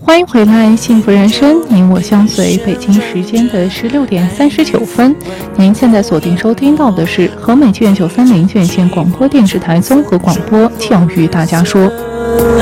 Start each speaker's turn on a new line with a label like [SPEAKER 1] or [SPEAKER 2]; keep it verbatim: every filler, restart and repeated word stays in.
[SPEAKER 1] 欢迎回来，幸福人生，你我相随。北京时间的十六点三十九分，您现在锁定收听到的是和美剧院九三零院线广播电视台综合广播《教育大家说》。